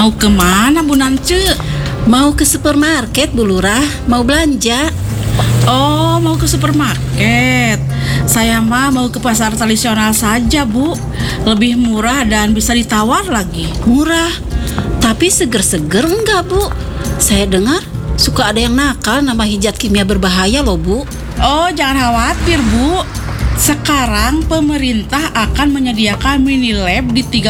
Mau kemana Bu Nance? Mau ke supermarket, Bu Lurah. Mau belanja. Oh, mau ke supermarket. Saya mah mau ke pasar tradisional saja, Bu. Lebih murah dan bisa ditawar lagi. Murah, tapi seger-seger enggak, Bu? Saya dengar suka ada yang nakal nama hijat kimia berbahaya loh, Bu. Oh, jangan khawatir, Bu. Sekarang pemerintah akan menyediakan mini lab di 3